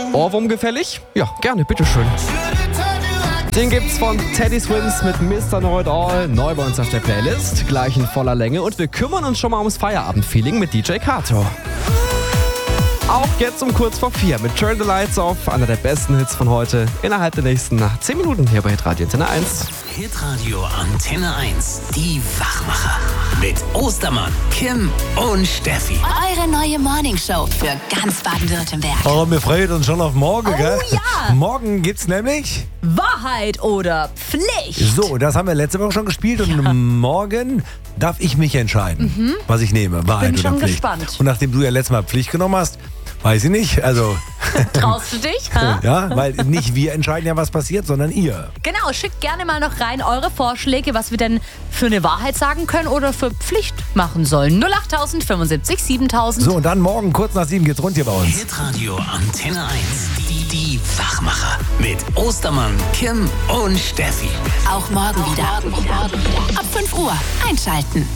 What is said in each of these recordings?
Ohrwurm gefällig? Ja, gerne, bitteschön. Den gibt's von Teddy Swims mit Mr. Know It All, neu bei uns auf der Playlist, gleich in voller Länge, und wir kümmern uns schon mal ums Feierabendfeeling mit DJ Kato. Auch jetzt um kurz vor 4 mit Turn the Lights Off, einer der besten Hits von heute, innerhalb der nächsten 10 Minuten hier bei Hitradio Antenne 1. Hitradio Antenne 1, die Wachmacher. Mit Ostermann, Kim und Steffi. Eure neue Morningshow für ganz Baden-Württemberg. Oh, wir freuen uns schon auf morgen, gell? Ja. Morgen gibt's nämlich Wahrheit oder Pflicht. So, das haben wir letzte Woche schon gespielt und morgen darf ich mich entscheiden, was ich nehme, Wahrheit Bin oder schon Pflicht. gespannt. Und nachdem du ja letztes Mal Pflicht genommen hast, weiß ich nicht, also Traust du dich? Ha? ja, weil nicht wir entscheiden ja, was passiert, sondern ihr. Genau, schickt gerne mal noch rein eure Vorschläge, was wir denn für eine Wahrheit sagen können oder für Pflicht machen sollen. 08000 75 7000. So, und dann morgen kurz nach 7 geht's rund hier bei uns. Hitradio Antenne 1, die Wachmacher. Mit Ostermann, Kim und Steffi. Auch morgen wieder. Ab 5 Uhr einschalten.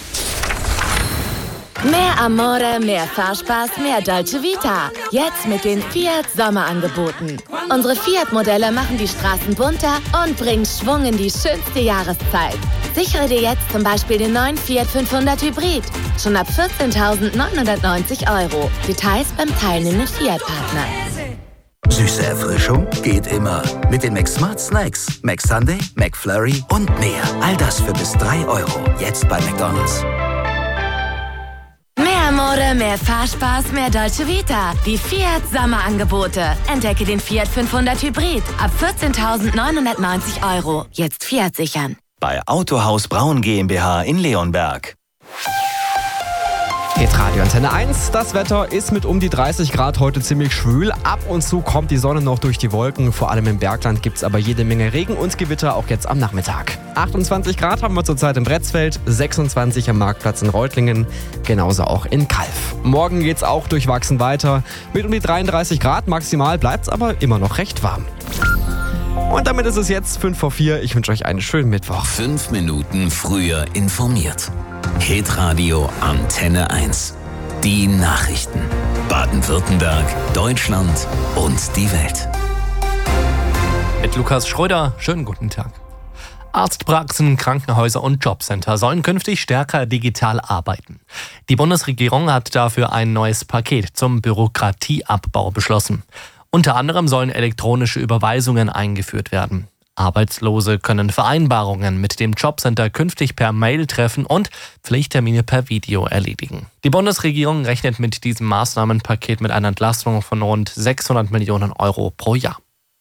Mehr Amore, mehr Fahrspaß, mehr Dolce Vita. Jetzt mit den Fiat Sommerangeboten. Unsere Fiat-Modelle machen die Straßen bunter und bringen Schwung in die schönste Jahreszeit. Sichere dir jetzt zum Beispiel den neuen Fiat 500 Hybrid. Schon ab 14.990 €. Details beim teilnehmenden Fiat-Partner. Süße Erfrischung geht immer. Mit den McSmart Snacks, McSunday, McFlurry und mehr. All das für bis 3 €. Jetzt bei McDonald's. Mehr Amore, mehr Fahrspaß, mehr Dolce Vita. Die Fiat Sommerangebote. Entdecke den Fiat 500 Hybrid. Ab 14.990 €. Jetzt Fiat sichern. Bei Autohaus Braun GmbH in Leonberg. Hitradio Antenne 1, das Wetter ist mit um die 30 Grad heute ziemlich schwül. Ab und zu kommt die Sonne noch durch die Wolken. Vor allem im Bergland gibt es aber jede Menge Regen und Gewitter, auch jetzt am Nachmittag. 28 Grad haben wir zurzeit im Bretzfeld, 26 am Marktplatz in Reutlingen, genauso auch in Calw. Morgen geht's auch durchwachsen weiter. Mit um die 33 Grad maximal bleibt's aber immer noch recht warm. Und damit ist es jetzt 5 vor 4. Ich wünsche euch einen schönen Mittwoch. 5 Minuten früher informiert. Hitradio Antenne 1. Die Nachrichten. Baden-Württemberg, Deutschland und die Welt. Mit Lukas Schröder, schönen guten Tag. Arztpraxen, Krankenhäuser und Jobcenter sollen künftig stärker digital arbeiten. Die Bundesregierung hat dafür ein neues Paket zum Bürokratieabbau beschlossen. Unter anderem sollen elektronische Überweisungen eingeführt werden. Arbeitslose können Vereinbarungen mit dem Jobcenter künftig per Mail treffen und Pflichttermine per Video erledigen. Die Bundesregierung rechnet mit diesem Maßnahmenpaket mit einer Entlastung von rund 600 Millionen € pro Jahr.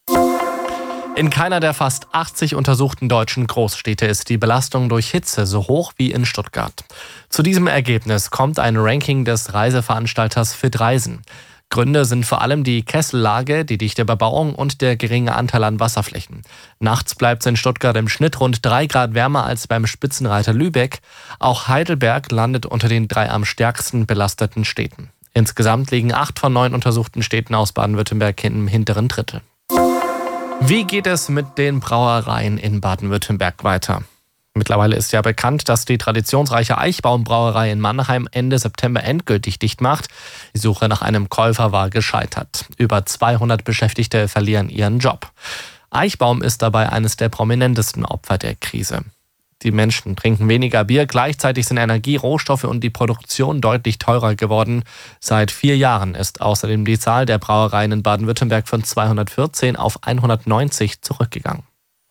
In keiner der fast 80 untersuchten deutschen Großstädte ist die Belastung durch Hitze so hoch wie in Stuttgart. Zu diesem Ergebnis kommt ein Ranking des Reiseveranstalters FitReisen. Gründe sind vor allem die Kessellage, die dichte Bebauung und der geringe Anteil an Wasserflächen. Nachts bleibt es in Stuttgart im Schnitt rund 3 Grad wärmer als beim Spitzenreiter Lübeck. Auch Heidelberg landet unter den 3 am stärksten belasteten Städten. Insgesamt liegen 8 von 9 untersuchten Städten aus Baden-Württemberg im hinteren Drittel. Wie geht es mit den Brauereien in Baden-Württemberg weiter? Mittlerweile ist ja bekannt, dass die traditionsreiche Eichbaum-Brauerei in Mannheim Ende September endgültig dicht macht. Die Suche nach einem Käufer war gescheitert. Über 200 Beschäftigte verlieren ihren Job. Eichbaum ist dabei eines der prominentesten Opfer der Krise. Die Menschen trinken weniger Bier, gleichzeitig sind Energie, Rohstoffe und die Produktion deutlich teurer geworden. Seit 4 Jahren ist außerdem die Zahl der Brauereien in Baden-Württemberg von 214 auf 190 zurückgegangen.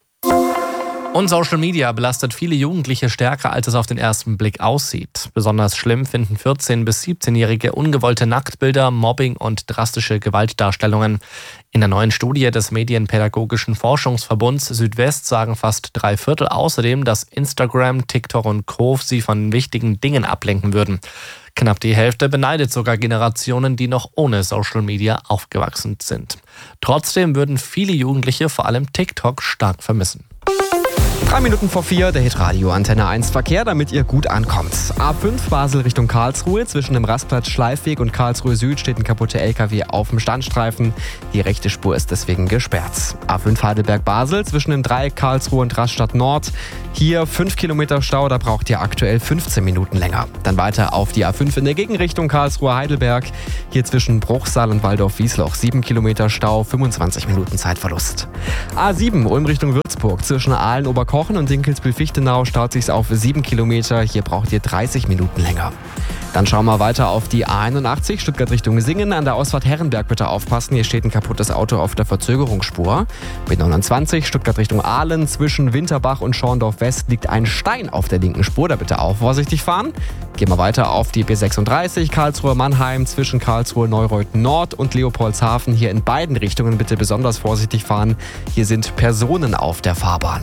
Und Social Media belastet viele Jugendliche stärker, als es auf den ersten Blick aussieht. Besonders schlimm finden 14- bis 17-Jährige ungewollte Nacktbilder, Mobbing und drastische Gewaltdarstellungen. In der neuen Studie des Medienpädagogischen Forschungsverbunds Südwest sagen fast 3/4 außerdem, dass Instagram, TikTok und Co. sie von wichtigen Dingen ablenken würden. Knapp die Hälfte beneidet sogar Generationen, die noch ohne Social Media aufgewachsen sind. Trotzdem würden viele Jugendliche vor allem TikTok stark vermissen. 3 Minuten vor 4, der Hitradio Antenne 1 Verkehr, damit ihr gut ankommt. A5 Basel Richtung Karlsruhe, zwischen dem Rastplatz Schleifweg und Karlsruhe Süd steht ein kaputter LKW auf dem Standstreifen. Die rechte Spur ist deswegen gesperrt. A5 Heidelberg Basel, zwischen dem Dreieck Karlsruhe und Rastatt Nord. Hier 5 Kilometer Stau, da braucht ihr aktuell 15 Minuten länger. Dann weiter auf die A5 in der Gegenrichtung Karlsruhe Heidelberg. Hier zwischen Bruchsal und Waldorf-Wiesloch 7 Kilometer Stau, 25 Minuten Zeitverlust. A7 Ulm Richtung Würzburg, zwischen Aalen-Oberkochen und Dinkelsbühl-Fichtenau staut sich's auf 7 Kilometer. Hier braucht ihr 30 Minuten länger. Dann schauen wir weiter auf die A81, Stuttgart Richtung Singen. An der Ausfahrt Herrenberg bitte aufpassen, hier steht ein kaputtes Auto auf der Verzögerungsspur. B29, Stuttgart Richtung Aalen, zwischen Winterbach und Schorndorf West liegt ein Stein auf der linken Spur, da bitte auch vorsichtig fahren. Gehen wir weiter auf die B36, Karlsruhe Mannheim, zwischen Karlsruhe Neureuth Nord und Leopoldshafen. Hier in beiden Richtungen bitte besonders vorsichtig fahren. Hier sind Personen auf der Fahrbahn.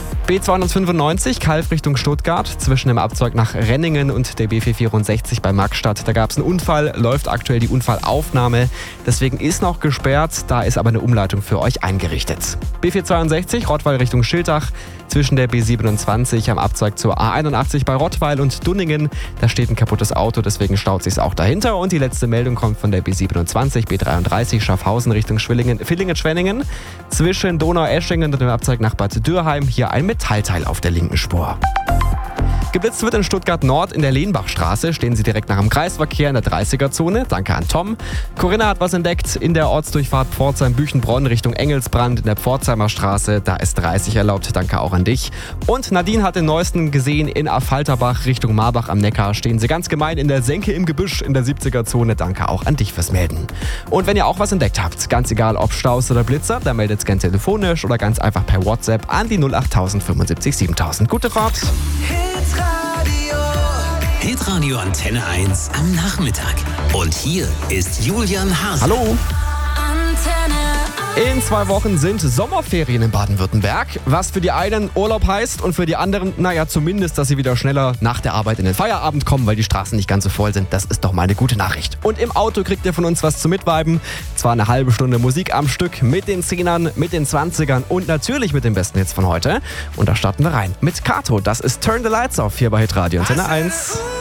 B295, Calw Richtung Stuttgart, zwischen dem Abzweig nach Renningen und der B464 bei Magstadt. Da gab es einen Unfall, läuft aktuell die Unfallaufnahme. Deswegen ist noch gesperrt, da ist aber eine Umleitung für euch eingerichtet. B462, Rottweil Richtung Schiltach, zwischen der B27 am Abzweig zur A81 bei Rottweil und Dunningen. Da steht ein kaputtes Auto, deswegen staut sich's auch dahinter. Und die letzte Meldung kommt von der B27, B33 Schaffhausen Richtung Villingen-Schwenningen. Zwischen Donau-Eschingen und dem Abzweig nach Bad Dürheim hier ein Metallteil auf der linken Spur. Geblitzt wird in Stuttgart Nord in der Lehnbachstraße. Stehen Sie direkt nach dem Kreisverkehr in der 30er-Zone. Danke an Tom. Corinna hat was entdeckt in der Ortsdurchfahrt Pforzheim-Büchenbronn Richtung Engelsbrand in der Pforzheimer Straße. Da ist 30 erlaubt. Danke auch an dich. Und Nadine hat den neuesten gesehen in Affalterbach Richtung Marbach am Neckar. Stehen Sie ganz gemein in der Senke im Gebüsch in der 70er-Zone. Danke auch an dich fürs Melden. Und wenn ihr auch was entdeckt habt, ganz egal ob Staus oder Blitzer, dann meldet es gerne telefonisch oder ganz einfach per WhatsApp an die 08000 75 7000. Gute Fahrt! Hitradio Antenne 1 am Nachmittag. Und hier ist Julian Hase. Hallo! In 2 Wochen sind Sommerferien in Baden-Württemberg. Was für die einen Urlaub heißt und für die anderen, naja, zumindest, dass sie wieder schneller nach der Arbeit in den Feierabend kommen, weil die Straßen nicht ganz so voll sind. Das ist doch mal eine gute Nachricht. Und im Auto kriegt ihr von uns was zum Mitviben. Zwar eine halbe Stunde Musik am Stück mit den 10ern, mit den 20ern und natürlich mit den besten Hits von heute. Und da starten wir rein mit Kato. Das ist Turn the Lights Off hier bei Hitradio Antenne 1.